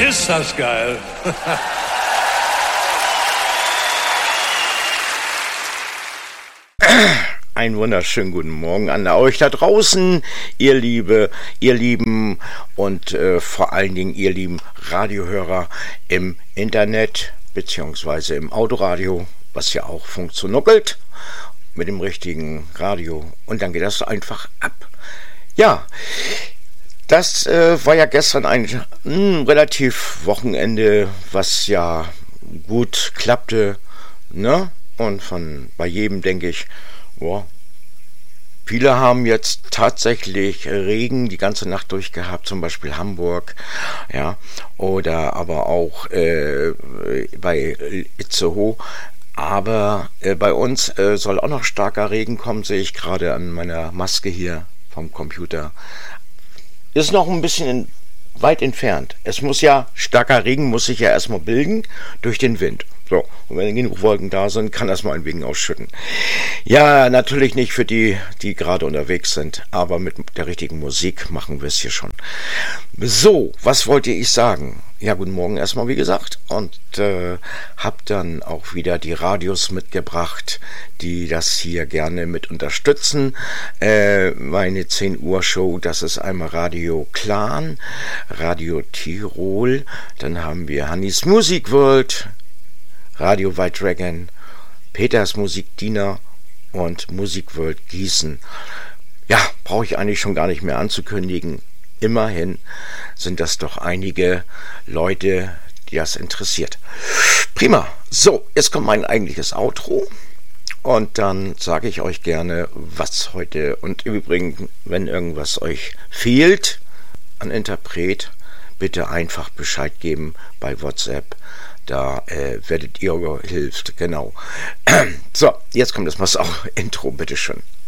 Ist das geil. Einen wunderschönen guten Morgen an euch da draußen, ihr Lieben und vor allen Dingen ihr lieben Radiohörer im Internet beziehungsweise im Autoradio, was ja auch funktioniert mit dem richtigen Radio, und dann geht das einfach ab. Ja, das war ja gestern ein relativ Wochenende, was ja gut klappte, ne? Und bei jedem denke ich, boah, viele haben jetzt tatsächlich Regen die ganze Nacht durchgehabt, zum Beispiel Hamburg, ja, oder aber auch bei Itzehoe. Aber bei uns soll auch noch starker Regen kommen, sehe ich gerade an meiner Maske hier vom Computer. Ist noch ein bisschen weit entfernt. Starker Regen muss sich ja erstmal bilden durch den Wind. So, und wenn genug Wolken da sind, kann das mal ein wenig ausschütten. Ja, natürlich nicht für die gerade unterwegs sind, aber mit der richtigen Musik machen wir es hier schon. So, was wollte ich sagen? Ja, guten Morgen erstmal, wie gesagt, und hab dann auch wieder die Radios mitgebracht, die das hier gerne mit unterstützen. Meine 10 Uhr Show, das ist einmal Radio Clan, Radio Tirol, dann haben wir Hannis Music World, Radio White Dragon, Peters Musikdiener und Music World Gießen. Ja, brauche ich eigentlich schon gar nicht mehr anzukündigen. Immerhin sind das doch einige Leute, die das interessiert. Prima. So, jetzt kommt mein eigentliches Outro. Und dann sage ich euch gerne, was heute, und im Übrigen, wenn irgendwas euch fehlt an Interpret, bitte einfach Bescheid geben bei WhatsApp. Da werdet ihr gehilft, genau. So, jetzt kommt das Intro, bitteschön.